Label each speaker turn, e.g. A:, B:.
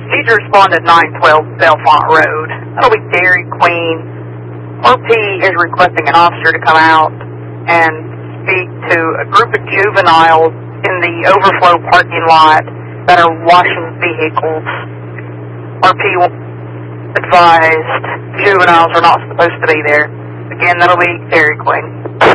A: Need to respond at 912 Belfont Road. That'll be Dairy Queen. RP is requesting an officer to come out and speak to a group of juveniles in the overflow parking lot that are washing vehicles. RP advised juveniles are not supposed to be there. Again, that'll be Dairy Queen.